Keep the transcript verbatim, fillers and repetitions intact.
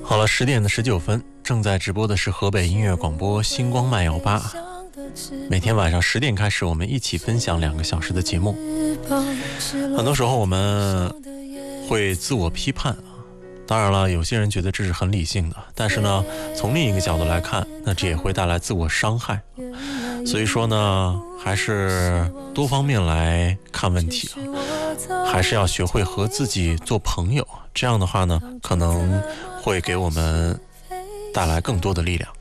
好了，十点的十九分，正在直播的是河北音乐广播星光慢摇吧。每天晚上十点开始，我们一起分享两个小时的节目。很多时候我们会自我批判，当然了，有些人觉得这是很理性的，但是呢，从另一个角度来看，那这也会带来自我伤害。所以说呢，还是多方面来看问题啊，还是要学会和自己做朋友，这样的话呢，可能会给我们带来更多的力量。